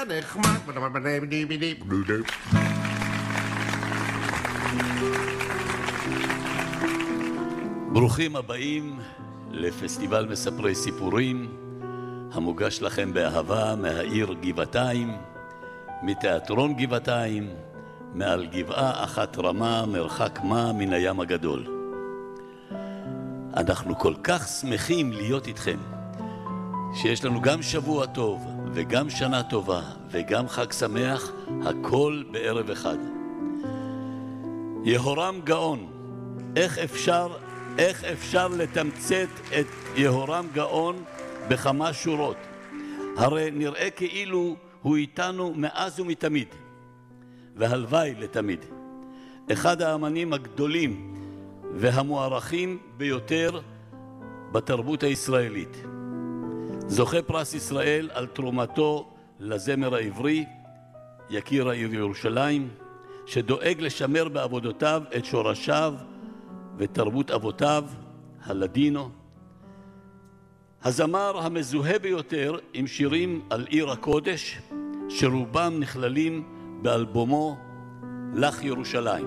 נחמד. ברוכים הבאים לפסטיבל מספרי סיפורים, המוגש לכם באהבה מהעיר גבעתיים, מתיאטרון גבעתיים, מעל גבעה אחת רמה, מרחק מה מן הים הגדול. אנחנו כל כך שמחים להיות איתכם, שיש לנו גם שבוע טוב וגם שנה טובה וגם חג שמח, הכל בערב אחד. יהורם גאון, איך אפשר לתמצת את יהורם גאון בכמה שורות? הרי נראה כאילו הוא איתנו מאז ומתמיד, והלוואי לתמיד. אחד האמנים הגדולים והמוערכים ביותר בתרבות הישראלית. זוכה פרס ישראל על תרומתו לזמר העברי, יקיר העיר ירושלים, שדואג לשמר בעבודותיו את שורשיו ותרבות אבותיו, הלדינו. הזמר המזוהה ביותר עם שירים על עיר הקודש, שרובם נכללים באלבומו לך ירושלים.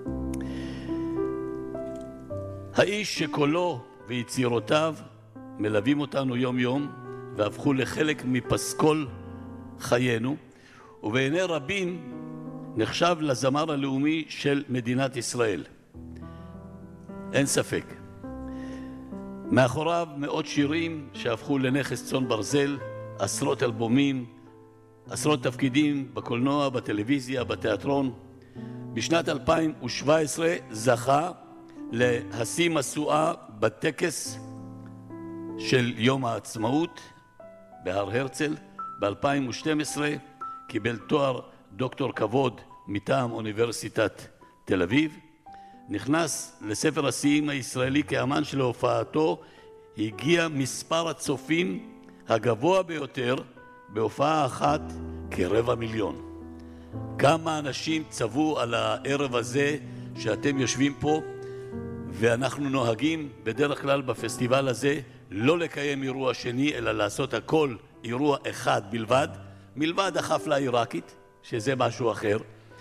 האיש שקולו ויצירותיו מלווים אותנו יום יום והפכו לחלק מפסקול חיינו, ובעיני רבים נחשב לזמר הלאומי של מדינת ישראל. אין ספק. מאחוריו מאות שירים שהפכו לנכס צאן ברזל, עשרות אלבומים, עשרות תפקידים בקולנוע, בטלוויזיה, בתיאטרון. בשנת 2017 זכה להשיא משואה בטקס של יום העצמאות בהר הרצל. ב-2012 קיבל תואר דוקטור כבוד מטעם אוניברסיטת תל אביב. נכנס לספר השיאים הישראלי כאמן שלהופעתו הגיע מספר הצופים הגבוה ביותר בהופעה אחת, כ250,000. כמה אנשים צבו על הערב הזה שאתם יושבים פה, ואנחנו נוהגים בדרך כלל בפסטיבל הזה לא לקיים אירוע שני, אלא לעשות הכל אירוע אחד בלבד, מלבד החפלה העיראקית, שזה משהו אחר,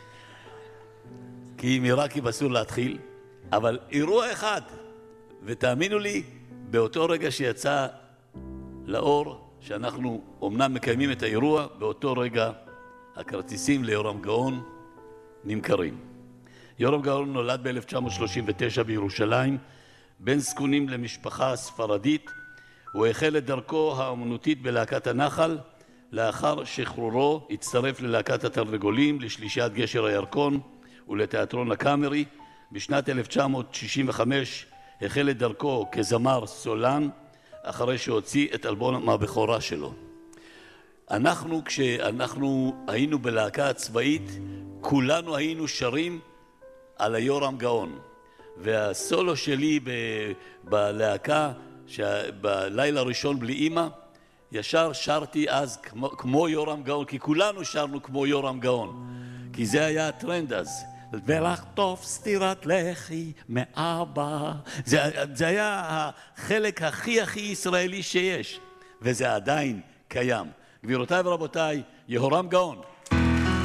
כי עם עיראקים אסור להתחיל, אבל אירוע אחד. ותאמינו לי, באותו רגע שיצא לאור שאנחנו אומנם מקיימים את האירוע, באותו רגע הכרטיסים ליהורם גאון נמכרים. יהורם גאון נולד ב-1939 בירושלים, בן זקונים למשפחה ספרדית. הוא החל את דרכו האמנותית בלהקת הנחל. לאחר שחרורו הצטרף ללהקת התרנגולים, לשלישיית גשר הירקון ולתיאטרון הקאמרי. בשנת 1965 החל את דרכו כזמר סולן, אחרי שהוציא את אלבום הבכורה שלו. כשאנחנו היינו בלהקה הצבאית, כולנו היינו שרים על יהורם גאון. והסולו שלי בלהקה, בלילה הראשון בלי אמא, ישר שרתי אז כמו יהורם גאון, כי כולנו שרנו כמו יהורם גאון, כי זה היה הטרנד אז. ולחטוף סטירת לחי מאבא, זה היה החלק הכי ישראלי שיש, וזה עדיין קיים. גבירותיי ורבותיי, יהורם גאון.